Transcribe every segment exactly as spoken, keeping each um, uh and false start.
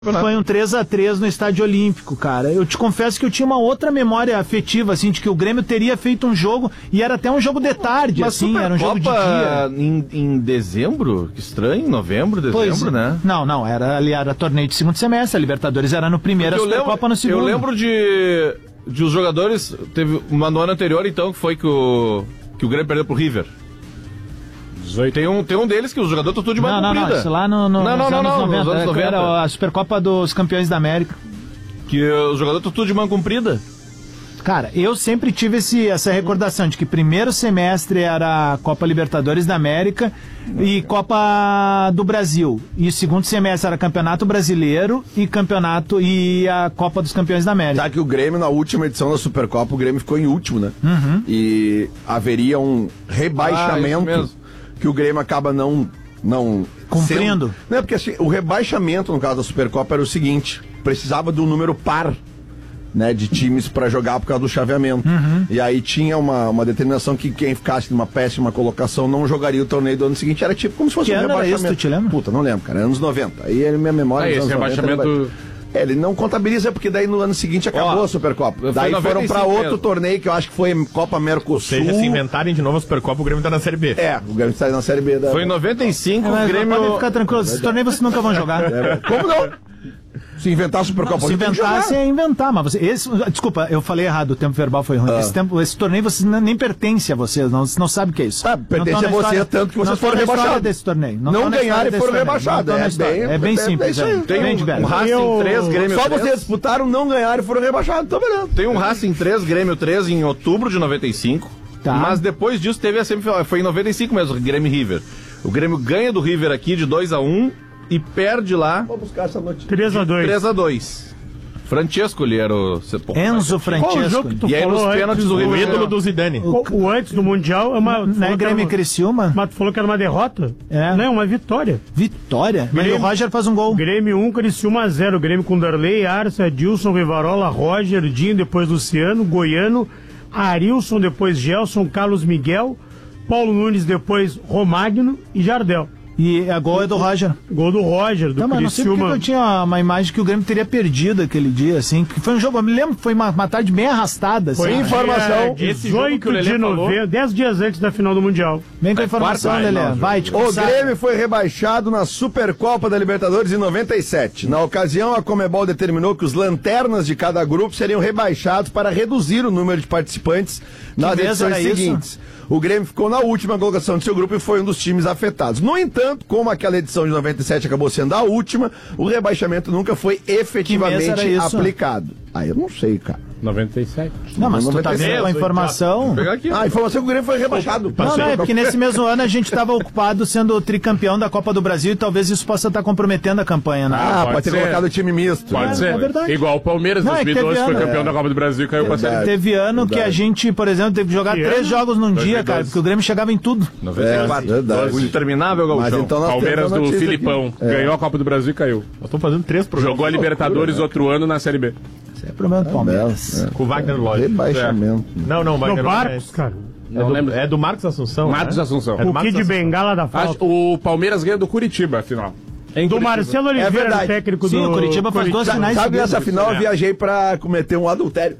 Foi um três a três no Estádio Olímpico, cara. Eu te confesso que eu tinha uma outra memória afetiva, assim, de que o Grêmio teria feito um jogo, e era até um jogo de tarde, Mas assim, era um jogo de dia. Em, em dezembro? Que estranho, novembro, dezembro, pois, né? Não, não, era ali, era torneio de segundo semestre, a Libertadores era no primeiro, a Supercopa no segundo. Eu lembro de, de os jogadores, teve uma no ano anterior, então, que foi que o, que o Grêmio perdeu pro River. Tem um, tem um deles que os jogadores estão tudo de manga comprida. Não, não, não, isso lá no, no, não, não, nos não, anos não, noventa, nos anos noventa. Era a Supercopa dos Campeões da América. Que os jogadores estão tudo de manga comprida. Cara, eu sempre tive esse, essa recordação de que primeiro semestre era Copa Libertadores da América e Copa do Brasil. E o segundo semestre era Campeonato Brasileiro e Campeonato e a Copa dos Campeões da América. Sabe que o Grêmio, na última edição da Supercopa, o Grêmio ficou em último, né? Uhum. E haveria um rebaixamento Ah, que o Grêmio acaba não... não Cumprindo? Sendo... Não, porque assim, o rebaixamento, no caso da Supercopa, era o seguinte: precisava de um número par, né, de times pra jogar por causa do chaveamento. Uhum. E aí tinha uma, uma determinação que quem ficasse numa péssima colocação não jogaria o torneio do ano seguinte. Era tipo como se fosse Que um ano era rebaixamento. isso, tu te lembra? Puta, não lembro, cara. Anos noventa. Aí é minha memória. Ah, dos esse anos rebaixamento... noventa, ele, vai... é, ele não contabiliza, porque daí no ano seguinte acabou Ó, a Supercopa. foi Daí foram pra outro mesmo. torneio que eu acho que foi Copa Mercosul. Ou seja, se inventarem de novo a Supercopa, o Grêmio tá na Série B. É, o Grêmio está na Série B da... Foi em noventa e cinco, É, o mas Grêmio... podem ficar tranquilos, esse torneio vocês nunca vão jogar. É, como não? Se inventar a Supercopa, Não, se tem que inventasse jogar. é inventar, mas você, esse, desculpa, eu falei errado, o tempo verbal foi ruim. Ah. Esse, tempo, esse torneio vocês nem, nem pertence a vocês, não, vocês não sabem o que é isso. Ah, pertence Não tão a na você, história- tanto que vocês não foram tão na história rebaixados. desse torneio. Não tão na ganharam história e desse foram torneio. rebaixados. Não tão na É história. bem- É bem é- simples, é isso aí. é, Tem bem um, de velho. um Racing três, Grêmio Só três. vocês disputaram, não ganharam e foram rebaixados. Então, beleza. Tem um Racing três, Grêmio três em outubro de noventa e cinco. Tá. Mas depois disso teve a semifinal. Foi em noventa e cinco mesmo, Grêmio e River. O Grêmio ganha do River aqui de dois a um e perde lá Vou buscar essa notícia. três a dois. três a dois. Francesco, ele era o... Pô, Enzo Qual o Francesco. jogo que tu E aí falou nos pênaltis antes? o O River... ídolo do Zidane. O, o antes do Mundial é uma... tu Não falou é que era Grêmio e uma- Criciúma? Mas tu falou que era uma derrota? É. Não, uma vitória. Vitória? Mas Grêmio- o Roger faz um gol. Grêmio um, Criciúma zero. Grêmio com Darley, Arce, Adilson, Rivarola, Roger, Dinho, depois Luciano, Goiano, Arilson, depois Gelson, Carlos Miguel, Paulo Nunes, depois Romagno e Jardel. E a gol é do Roger. Gol do Roger, do Não, mas não sei porque que Criciúma. eu tinha uma imagem que o Grêmio teria perdido aquele dia, assim. Que foi um jogo, eu me lembro que foi uma, uma tarde bem arrastada, assim. Foi informação. dia Esse jogo que o dezoito Lelê de novembro, dez dias antes da final do Mundial. Vem com a informação, quarta, Lelê. vai, não, Vai, te O cansar. Grêmio foi rebaixado na Supercopa da Libertadores em noventa e sete. Na ocasião, a Conmebol determinou que os lanternas de cada grupo seriam rebaixados para reduzir o número de participantes nas mês edições era isso? seguintes. O Grêmio ficou na última colocação de seu grupo e foi um dos times afetados. No entanto, como aquela edição de noventa e sete acabou sendo a última, o rebaixamento nunca foi Que mês era efetivamente isso? aplicado. Ah, eu não sei, cara. noventa e sete. Não, mas tu tá noventa e seis, vendo a informação... Vou pegar aqui. Ah, a informação é que o Grêmio foi rebaixado. Não, não, é porque nesse mesmo ano a gente estava ocupado sendo o tricampeão da Copa do Brasil e talvez isso possa estar comprometendo a campanha, né? Ah, pode, Pode ter ser. colocado o time misto. Pode É, ser. é verdade. Igual o Palmeiras, em Não, é que dois mil e doze, teve foi ano, campeão é. da Copa do Brasil e caiu pra Série B. Teve ano que a verdade. gente, por exemplo, teve que jogar Que três ano? jogos num dia, dois mil e doze. cara, porque o Grêmio chegava em tudo. noventa e quatro. É, verdade. O interminável Mas Gauchão. então nós Palmeiras temos a do notícia Filipão. aqui. É. Ganhou a Copa do Brasil e caiu. Nós estamos fazendo três programas. Jogou a Libertadores outro ano na Série B. Isso é problema do Palmeiras. É. Com o Wagner Lodge. Rebaixamento. Não, não, No Wagner Lodge Barcos, cara. É, é, do, é do Marcos Assunção. Marcos né? Assunção. É do O Marcos Kid Assunção. Bengala da Acho- falta. o Palmeiras ganha do Curitiba, afinal. Em Do Curitiba. Marcelo Oliveira, verdade. técnico Sim, do... o Curitiba faz duas Curitiba. finais Sabe, seguidas. nessa final eu É. viajei pra cometer um adultério.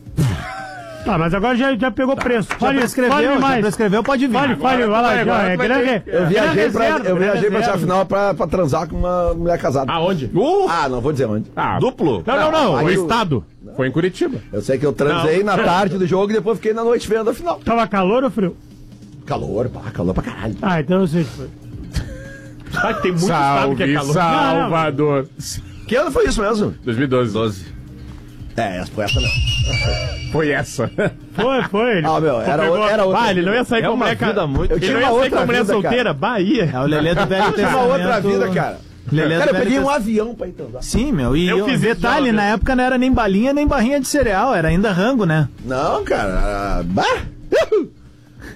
Tá, mas agora já, já pegou preço. Já Fale, prescreveu, fale já mais. prescreveu, pode vir. Fale, fale, vai lá. vai, já, agora é vai grande, ter. Eu viajei, grande pra, reserva, eu viajei pra grande essa reserva. final pra, pra transar com uma mulher casada. Aonde? Uh, Ah, não vou dizer onde. Ah, duplo? Não, não, não. aí O eu- Estado. Foi em Curitiba. Eu sei que eu transei na tarde do jogo e depois fiquei na noite vendo a final. Tava calor ou frio? Calor, pá, calor pra caralho. Ah, então eu sei que foi. Sabe que tem muito Estado que é Salve, calor. Salvador. Que ano foi isso mesmo? dois mil e doze. doze. É, essa foi essa não. Foi essa. Foi, foi. Ele Ah, meu, era, pegou- era outra. Ah, ele não ia sair É com uma mulher vida muito... Eu Ele tinha não uma ia sair outra com mulher vida, solteira, Bahia. É o Lelê do Velho Eu tinha uma outra Testamento. vida, cara. Lelê Cara, do eu Velho peguei um Testamento. avião pra ir transar. Sim, meu. E Eu eu fiz isso detalhe, já uma na vez. época não era nem balinha, nem barrinha de cereal, era ainda rango, né? Não, cara. Bah.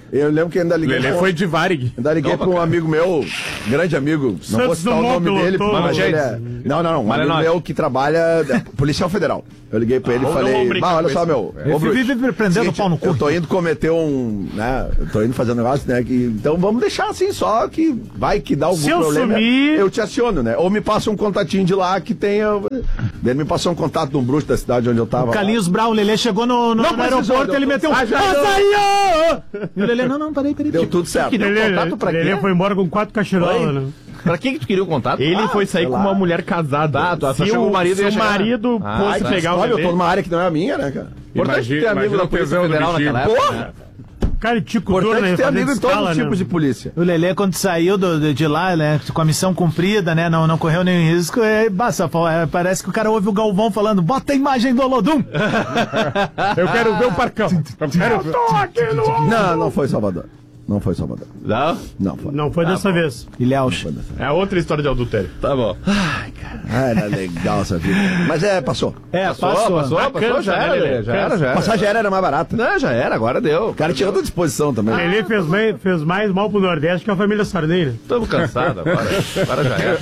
Eu lembro que ainda liguei. Lelê pra- foi de Varig. Ainda liguei para um amigo meu, grande amigo, não Santos vou citar o Dumont nome dele, pilotou. mas ele é... Não, não, não, um amigo meu que trabalha, é, policial federal. Eu liguei pra ele e Ah, falei, vamos brincar bah, olha com só, esse. meu, Ele ô, Bruno, vive prendendo seguinte, o pau no cu. eu tô indo cometer um, né, eu tô indo fazer um negócio, né, que, então vamos deixar assim só, que vai que dá algum Se eu problema, sumir- eu te aciono, né, ou me passa um contatinho de lá que tenha, ele me passou um contato de um bruxo da cidade onde eu tava. O Carlinhos Brau, o Lelê chegou no, no, Não no precisou, aeroporto, deu ele tudo- meteu um... Ah, já Açaí! E o Lelê, não, não, peraí, peraí. Deu tudo certo. Queria um Lelê, contato pra Lelê quê? foi embora com quatro cachirolas, né? Pra que que tu queria um contato? Ele foi sair sei com lá. uma mulher casada. Ah, tu achou se que o marido se ia o chegar? marido Ah, fosse tá. pegar o Olha, eu bebê... tô numa área que não é a minha, né, cara? Importante ter Imagina- amigo imagina da o Polícia tesão do Federal bichinho. naquela época. Porra! Cara, Tico Durna Importante ia ter fazer amigo de todos escala, os né? tipos de polícia. O Lelê, quando saiu do- do- de lá, né, com a missão cumprida, né, não, não correu nenhum risco, é, basta, é, parece que o cara ouve o Galvão falando, bota a imagem do Olodum. Eu quero ver o Parcão. Eu quero ver. Não, não foi Salvador. Não foi Salvador. Não? Não foi. Não foi dessa vez. Ilhéus. É outra história de adultério. Tá bom. Ah, era legal essa vida. Mas é, passou. É, Passou, passou. passou, passou, Cansa, já né, era, Lelê? já era, já era. Passagem aérea era mais barata. Não, já era, agora deu. O cara tinha outra disposição também. Lelê fez mais, fez mais mal pro Nordeste que a família Sarney. Estamos cansados agora. Agora já era.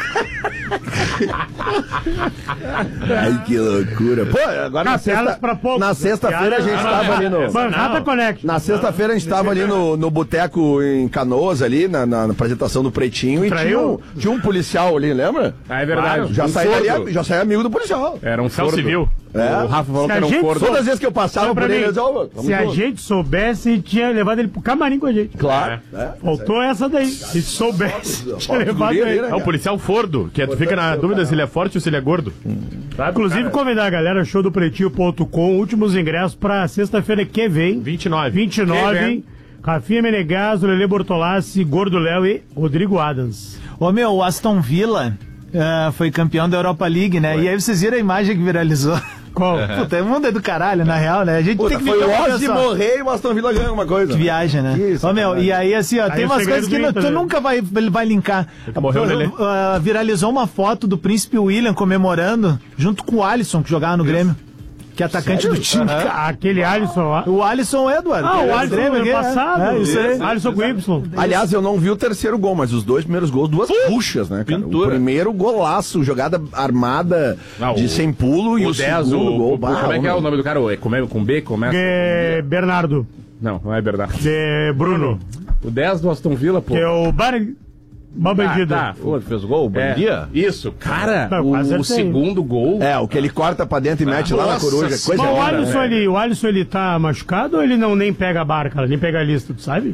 Ai, que loucura. Pô, agora na Capelas sexta- pra pouco. na sexta-feira a gente tava ali no... Manhattan Connect. Na sexta-feira a gente tava ali no, no boteco em Canoas, ali, na, na apresentação do Pretinho, e tinha Traiu? um, tinha um policial ali, lembra? Ah, é verdade. Já Um saí sordo. dali, já saí amigo do policial. Era um Céu fordo. civil. É. O Rafa falou Se que a era um gente fordo. Todas as vezes que eu passava Olha pra por ele, mim, eu dizia, "Ô, tamo se a junto." gente soubesse, tinha levado ele pro camarim com a gente. Claro. É. Faltou essa daí. Se soubesse, tinha levado guri ali, ele. né? É o policial Fordo, que é, tu fica na dúvida se ele é forte ou se ele é gordo. Sabe, Inclusive, cara? convidar a galera, show do pretinho ponto com, últimos ingressos pra sexta-feira que vem. vinte e nove. vinte e Que nove, vem? Rafinha Menegaso, Lelê Bortolassi, Gordo Léo e Rodrigo Adams. Ô meu, o Aston Villa ah, foi campeão da Europa League, né? E aí vocês viram a imagem que viralizou. Qual? Puta, o mundo é do caralho, na real, né? A gente Puta, tem que foi ficar o olha Ozzy só. morrer e o Aston Villa ganhou uma coisa. Que viagem, né? Que Ô, meu, sacanagem. e aí, assim, ó, Aí tem o umas segredo coisas que do não- Inter, tu né? nunca vai, vai linkar. que morrer o Lelê. Ah, viralizou uma foto do príncipe William comemorando junto com o Alisson, que jogava no Grêmio. Que é atacante do time. Ca- Aquele Alisson lá. O Alisson Edward. Ah, que o é Alisson Grêmio no ano aqui, é. passado. É, isso aí. Alisson com Y. Aliás, eu não vi o terceiro gol, mas os dois primeiros gols, duas puxas, né, cara? Pintura. O primeiro golaço, jogada armada Ah, de o- sem pulo, e o, O dez, segundo o, gol. o- bah, como é que é o homem. nome do cara? É com, com B? Começa? É Bernardo. Não, não é verdade. De Bruno. O dez do Aston Villa, pô. Que é o Bar... Uma Ah, bandida. tá, Pô, fez o gol, bom É, dia. Isso, cara, Não, o, quase o acertei. segundo gol. É, o que ele corta pra dentro e mete lá na Nossa coruja. Coisa Mas o linda, Alisson, né? ele, o Alisson, ele tá machucado ou ele não nem pega a barca, nem pega a lista, tu sabe?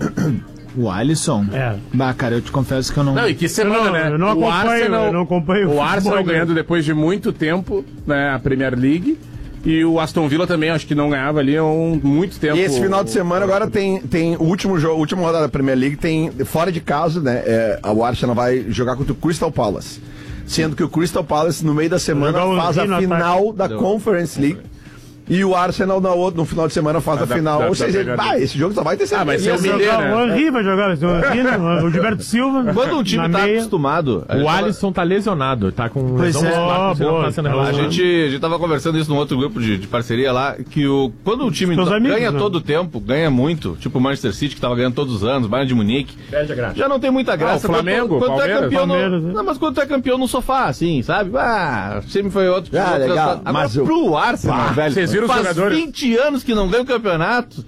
O Alisson? É. Bah, cara, eu te confesso que eu não... Não, e que semana, Eu não- né? eu não o acompanho, Arsenal, eu não acompanho o O futebol Arsenal inglês. ganhando depois de muito tempo, né, a Premier League. E o Aston Villa também, acho que não ganhava ali há um, muito tempo. E esse final de semana agora tem, tem o último jogo, última rodada da Premier League, tem fora de casa, né? É, o Arsenal vai jogar contra o Crystal Palace. Sendo que o Crystal Palace, no meio da semana, jogar o faz a Henry no final da Conference League. E o Arsenal na outra, no final de semana faz a da- final. da- Ou da seja, Premier bah, League. esse jogo só vai ter Ah, mas certeza. se eu me Jogar- né? O Henry vai jogar, vai ser o Henry, né? O Gilberto Silva. Quando um time na tá meia. acostumado... a O gente tava- Alisson tá lesionado, tá com Pois lesão é. muscular, por isso ele não Boa, tá sendo boa. A relacionado. gente, a gente tava conversando isso num outro grupo de, de parceria lá, que o, quando o time Teus to- amigos, ganha né? todo o tempo, ganha muito, tipo o Manchester City, que tava ganhando todos os anos, Bayern de Munique, Perde a graça. já não tem muita graça. o Flamengo, quando, quando tu é Palmeiras, campeão no, Palmeiras, né? não, mas quando tu é campeão no sofá, assim, sabe? Ah, sempre foi outro. Ah, outro legal, resultado. Agora mas eu- pro Arsenal, Bah, velho, vocês viram os faz jogadores? vinte anos que não ganha o campeonato.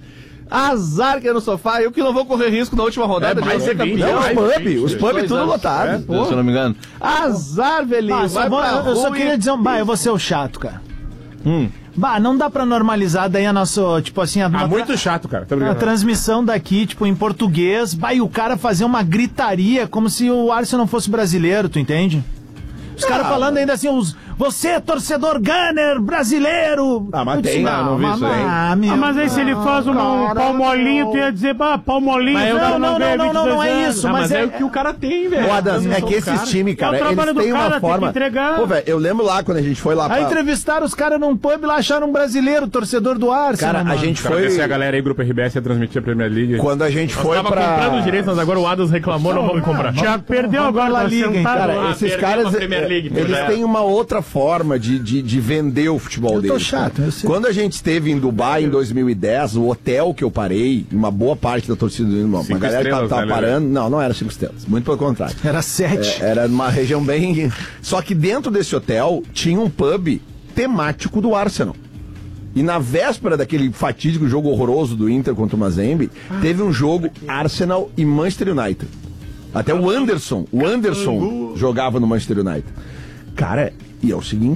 Azar que é no sofá, eu que não vou correr risco na última rodada É, de mais ser de vinte, campeão. Não, os Ai, pub, gente, os pub Dois tudo anos. lotado. É, se eu não me engano. Azar, velhinho. Bah, só vai vou- pra eu só rua queria e- dizer um... Bah, eu vou ser o chato, cara. Hum. Bah, não dá pra normalizar daí a nossa, tipo assim... A, Ah, uma- muito chato, cara. Tá A brincando. transmissão daqui, tipo, em português, bah, e o cara fazer uma gritaria como se o Arsenal não fosse brasileiro, tu entende? Os caras falando ainda assim, os, você é torcedor gunner brasileiro. Ah, mas Eu disse, tem, ah, não vi mas- isso aí. ah, meu, Ah, mas aí se ele faz uma, um palmolinho, tu ia dizer, bah, palmolinho, Mas eu- não, não, não, ganha não, não, não é vinte e dois isso, Ah, mas mas é- é o que o cara tem, velho. Ô, Adams, é Transmissão que do esses cara. times, cara, É o trabalho eles do têm cara, uma tem que forma... entregar. Pô, velho, eu lembro lá quando a gente foi lá Aí pra... entrevistaram os caras num pub lá, acharam um brasileiro, torcedor do Arsenal. Cara, a mano. gente Cara, foi... ver se a galera aí, Grupo R B S, ia transmitir a Premier League. Quando a gente foi Tava pra... comprando os direitos, mas agora o Adams reclamou, não vamos comprar. Já perdeu vamos agora, pra tá Liga, hein, sentado Cara, lá. esses perdemos caras, a Premier League, eles já. têm uma outra forma de, de, de vender o futebol Eu tô deles. chato, eu sei. Quando a gente esteve em Dubai em dois mil e dez, o hotel que eu parei, uma boa parte da torcida do uma, uma galera que tava, estrelas, tava né, parando, não, não era cinco estrelas, muito pelo contrário. Era sete. É, era uma região bem... Só que dentro desse hotel tinha um pub temático do Arsenal. E na véspera daquele fatídico jogo horroroso do Inter contra o Mazembe, teve um jogo Arsenal e Manchester United. Até o Anderson, o Anderson jogava no Manchester United. Cara, e é o seguinte,